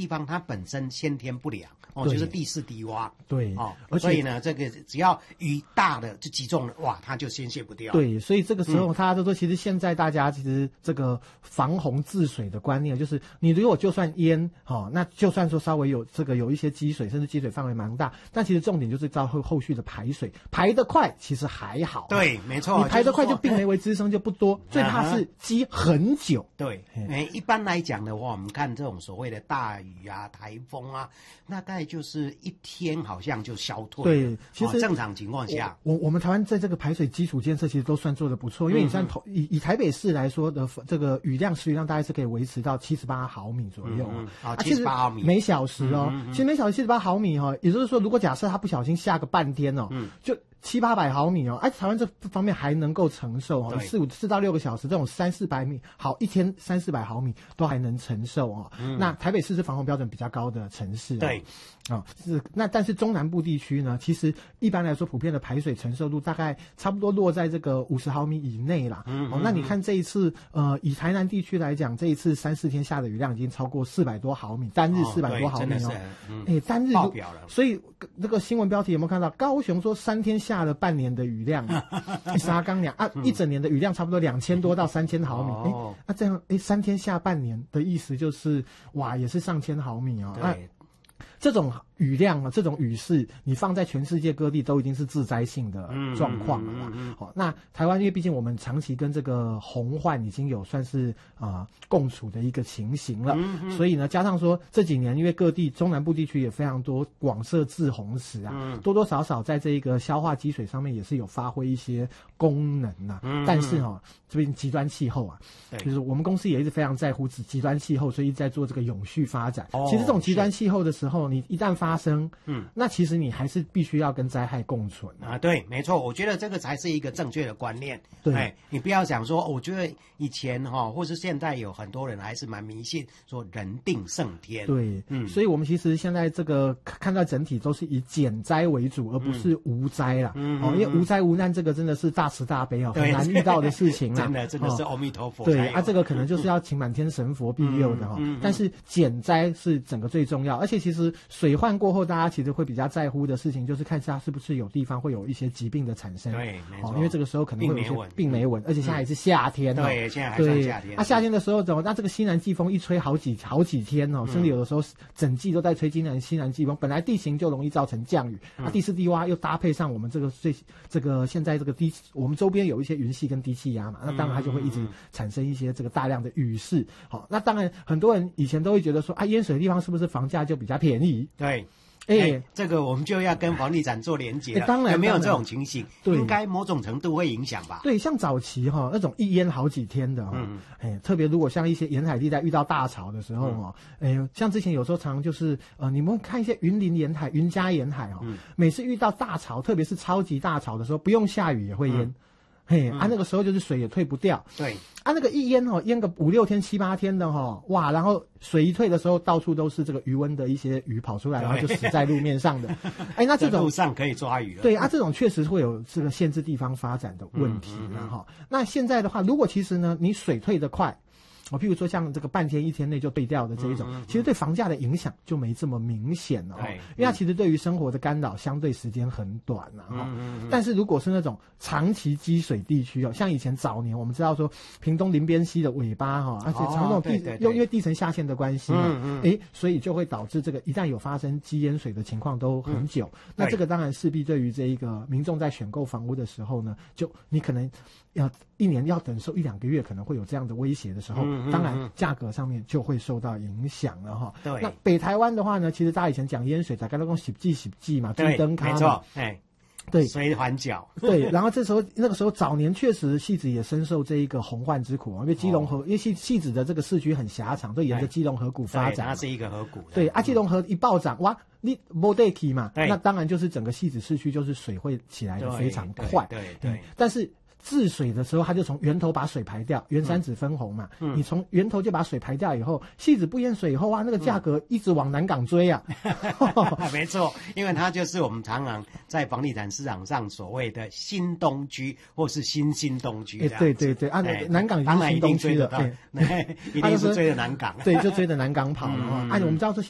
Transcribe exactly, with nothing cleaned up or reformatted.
地方它本身先天不良哦，就是地势低洼， 对哦， 而且所以呢，这个只要雨大的就集中了，哇，它就宣泄不掉。 对，所以这个时候嗯大家都说，其实现在大家其实这个防洪治水的观念，就是你如果就算淹，哦，那就算说稍微有这个有一些积水，甚至积水范围蛮大，但其实重点就是到后后续的排水，排得快其实还好。 对，没错， 你排得快就病没。 媒为滋生就不多，最怕是积很久。 对，诶，一般来讲的话，我们看这种所谓的大雨啊、台风啊，大概就是一天好像就消退了。 对，其实、 哦、正常情况下， 我我们台湾在这个排水基础建设其实都算做得不错，因为你像头、嗯、以以台北市来说的这个雨量时雨量大概是可以维持到七十八毫米左右、 嗯嗯、啊， 七十八毫米每小时哦， 嗯嗯嗯、 其实每小时七十八毫米哦，也就是说，如果假设它不小心下个半天哦，嗯、就。七八百毫米哦，而、啊、台湾这方面还能够承受哦，四五四到六个小时这种三四百米，好一天三四百毫米都还能承受哦。嗯、那台北市是防洪标准比较高的城市、哦， 对， 哦是那但是中南部地区呢，其实一般来说普遍的排水承受度大概差不多落在这个五十毫米以内啦。嗯哦，那你看这一次呃以台南地区来讲，这一次三四天下的雨量已经超过四百多毫米，单日四百多毫米哦，哎、嗯欸、单日爆表了。 所以这个新闻标题有没有看到？高雄说三天下。下了半年的雨量，沙冈两啊，一整年的雨量差不多两千多到三千毫米。哎、哦，那、啊、这样哎，三天下半年的意思就是哇，也是上千毫米哦。 对。 啊这种雨量啊，这种雨势，你放在全世界各地都已经是致灾性的状况了嘛。好、嗯嗯嗯哦，那台湾因为毕竟我们长期跟这个洪患已经有算是啊、呃、共处的一个情形了，嗯嗯所以呢，加上说这几年因为各地中南部地区也非常多广设滞洪池啊，嗯、多多少少在这一个消化积水上面也是有发挥一些功能呐、啊。嗯嗯但是哦，这边极端气候啊，就是我们公司也一直非常在乎极端气候，所以一直在做这个永续发展。哦、其实这种极端气候的时候，你一旦发生，嗯，那其实你还是必须要跟灾害共存啊。对，没错，我觉得这个才是一个正确的观念。 对， 哎，你不要想说，我觉得以前哈、哦，或是现在有很多人还是蛮迷信，说人定胜天。 对，嗯，所以我们其实现在这个看到整体都是以减灾为主，而不是无灾啦。嗯，哦，因为无灾无难这个真的是大慈大悲哦，很难遇到的事情啦。 真的，真的是阿弥陀佛。 对啊，这个可能就是要请满天神佛庇佑的哈、哦。嗯嗯嗯、但是减灾是整个最重要，而且其实水患过后，大家其实会比较在乎的事情，就是看一下是不是有地方会有一些疾病的产生。 对，没错、 哦，因为这个时候可能会有一些病媒蚊， 嗯、 而且现在还是夏天、哦嗯。对，现在还算夏天。 啊，夏天的时候怎么？那这个西南季风一吹好几好几天哦，甚至有的时候整季都在吹西南西南季风，本来地形就容易造成降雨，嗯、啊，地势低洼又搭配上我们这个最这个现在这个低，我们周边有一些云系跟低气压嘛，那当然它就会一直产生一些这个大量的雨势。好、哦，那当然很多人以前都会觉得说啊，淹水的地方是不是房价就比较便宜？ 对。 哎、 欸，这个我们就要跟房地产做连结了。 欸、当然， 有没有这种情形？ 对， 应该某种程度会影响吧。 对，像早期哈、哦、那种一淹好几天的哈、哦，嗯，哎，特别如果像一些沿海地带遇到大潮的时候哦，哎、嗯，像之前有时候常常就是呃，你们看一些云林沿海、云嘉沿海哦，嗯、每次遇到大潮，特别是超级大潮的时候，不用下雨也会淹。嗯嘿，嗯、啊，那个时候就是水也退不掉。 对， 啊，那个一淹哦，淹个五六天、七八天的哈、哦，哇，然后水一退的时候，到处都是这个余温的一些鱼跑出来，然后就死在路面上的。哎，那这种路上可以抓鱼了。 对啊，这种确实会有这个限制地方发展的问题了哈、嗯嗯嗯。那现在的话，如果其实呢，你水退得快。哦，譬如说像这个半天一天内就退掉的这一种，嗯嗯嗯、其实对房价的影响就没这么明显了、哦，因为它其实对于生活的干扰相对时间很短了、啊、哈、嗯嗯嗯。但是如果是那种长期积水地区哦，像以前早年我们知道说屏东林边溪的尾巴哈，而且常那种地，又因为地层下陷的关系嘛，嗯嗯，哎，所以就会导致这个一旦有发生积淹水的情况都很久。嗯、那这个当然势必对于这一个民众在选购房屋的时候呢，就你可能要一年要等受一两个月，可能会有这样的威胁的时候。嗯当然，价格上面就会受到影响了哈。 对， 那北台湾的话呢，其实大家以前讲淹水，大概都用洗剂、洗剂嘛， 对， 灯卡嘛， 没错，哎， 对， 水环角， 对。然后这时候那个时候早年确实汐止也深受这一个洪患之苦啊，因为基隆河，哦、因为汐汐止的这个市区很狭长，都沿着基隆河谷发展， 它是一个河谷。 对，啊，基隆河一暴涨，哇！你没得起嘛，那当然就是整个汐止市区就是水会起来的非常快， 对 对, 对, 对。 但是治水的时候，它就从源头把水排掉，原山子分洪嘛，嗯、你从源头就把水排掉以后，汐止不淹水以后啊，那个价格一直往南港追啊。 嗯、没错，因为它就是我们常常在房地产市场上所谓的新东区或是新新东区。 哎，对对对，啊， 哎、 南港已经是新东区了， 对，一定是追着南港， 对，就追着南港跑了。嗯、啊，我们知道说。